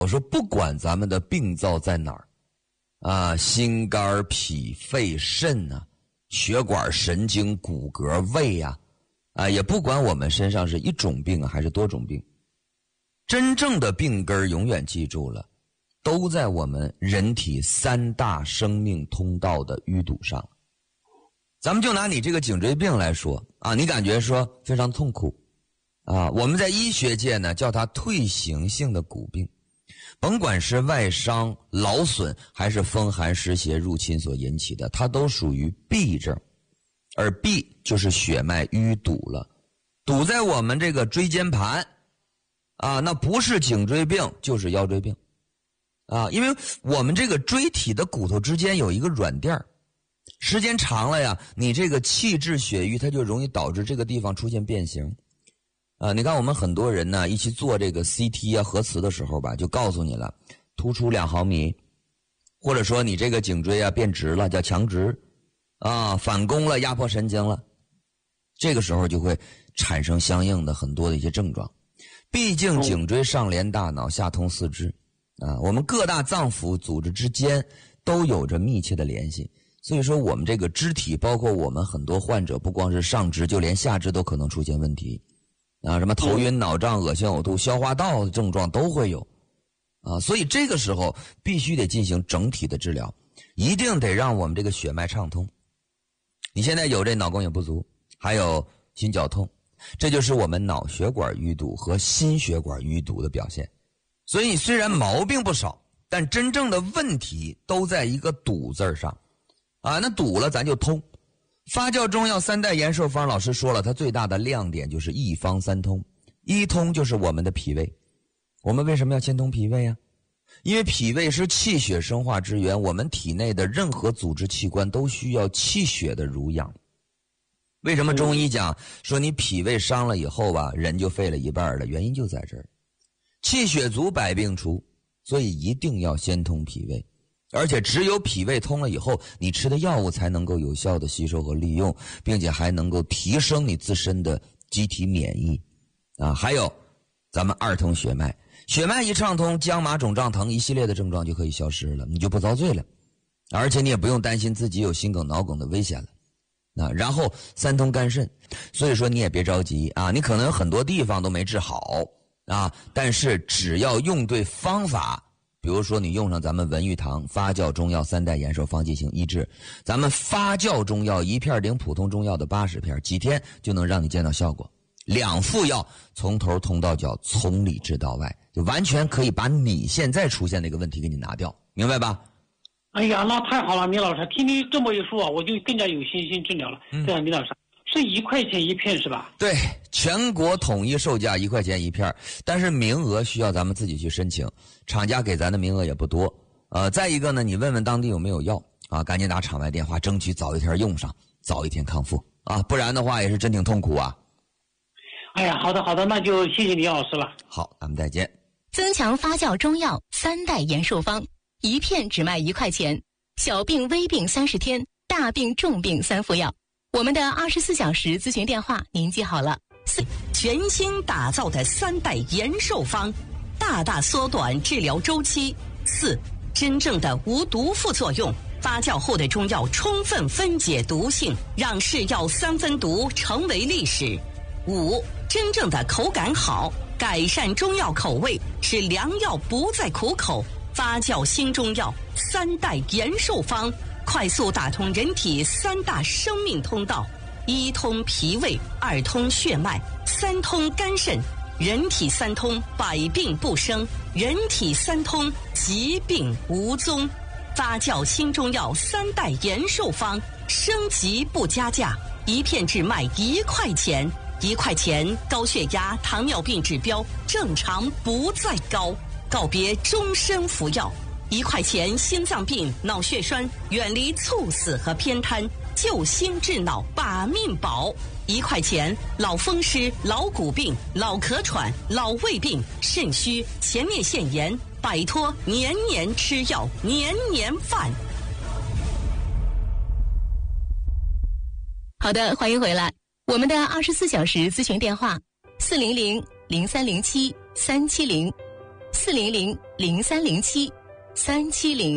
我说不管咱们的病灶在哪儿啊，心肝脾肺肾啊，血管神经骨骼胃啊，也不管我们身上是一种病还是多种病，真正的病根永远记住了，都在我们人体3大生命通道的淤堵上。咱们就拿你这个颈椎病来说啊，你感觉说非常痛苦啊，我们在医学界呢叫它退行性的骨病，甭管是外伤、劳损还是风寒湿邪入侵所引起的，它都属于痹症。而痹就是血脉淤堵了，堵在我们这个椎间盘啊，那不是颈椎病就是腰椎病啊，因为我们这个椎体的骨头之间有一个软垫儿，时间长了呀，你这个气滞血瘀它就容易导致这个地方出现变形啊。你看我们很多人呢一起做这个 CT 啊核磁的时候吧，就告诉你了，突出2毫米，或者说你这个颈椎啊变直了，叫强直啊，反弓了，压迫神经了，这个时候就会产生相应的很多的一些症状。毕竟颈椎上连大脑，下通四肢啊，我们各大脏腑组织之间都有着密切的联系，所以说我们这个肢体，包括我们很多患者，不光是上肢，就连下肢都可能出现问题啊，什么头晕脑胀、恶心呕吐、消化道的症状都会有啊，所以这个时候必须得进行整体的治疗，一定得让我们这个血脉畅通。你现在有这脑供血不足，还有心绞痛，这就是我们脑血管淤堵和心血管淤堵的表现。所以你虽然毛病不少，但真正的问题都在一个堵字上啊，那堵了咱就通。发酵中药3代延寿方老师说了，它最大的亮点就是一方3通。一通就是我们的脾胃，我们为什么要先通脾胃啊？因为脾胃是气血生化之源，我们体内的任何组织器官都需要气血的濡养。为什么中医讲说你脾胃伤了以后吧，人就废了一半了？原因就在这儿，气血足百病除，所以一定要先通脾胃。而且只有脾胃通了以后，你吃的药物才能够有效的吸收和利用，并且还能够提升你自身的机体免疫啊。还有咱们2通血脉，血脉一畅通，僵麻肿胀疼一系列的症状就可以消失了，你就不遭罪了，而且你也不用担心自己有心梗脑梗的危险了。然后3通肝肾，所以说你也别着急啊，你可能有很多地方都没治好啊，但是只要用对方法，比如说你用上咱们文玉堂发酵中药3代延寿方进行医治，咱们发酵中药1片顶普通中药的80片，几天就能让你见到效果。2副药从头通到脚，从里治到外，就完全可以把你现在出现的一个问题给你拿掉，明白吧？ 哎呀，那太好了，米老师，听你这么一说啊，我就更加有信心治疗了。对啊，米老师，是1块钱1片是吧？ 对，全国统一售价1块钱1片，但是名额需要咱们自己去申请，厂家给咱的名额也不多。再一个呢，你问问当地有没有药啊，赶紧打厂外电话，争取早一天用上，早一天康复啊，不然的话也是真挺痛苦啊。 哎呀，好的好的，那就谢谢李老师了。 好，咱们再见。 增强发酵中药3代延寿方，1片只卖1块钱，小病微病30天，大病重病3副药。我们的24小时咨询电话您记好了。 全新打造的3代延寿方，大大缩短治疗周期。4、真正的无毒副作用，发酵后的中药充分分解毒性，让是药3分毒成为历史。5、真正的口感好，改善中药口味，使良药不再苦口。发酵新中药3代延寿方，快速打通人体3大生命通道：1通脾胃，2通血脉，3通肝肾。人体3通，百病不生；人体3通，疾病无踪。发酵新中药3代延寿方，升级不加价，1片只卖1块钱。1块钱，高血压、糖尿病指标正常不再高，告别终身服药。1块钱，心脏病、脑血栓远离猝死和偏瘫，救心治脑把命保。1块钱，老风湿、老骨病、老咳喘、老胃病、肾虚、前列腺炎，摆脱年年吃药、年年犯。 好的，欢迎回来。我们的24小时咨询电话：400-0307-370 400-0307-370。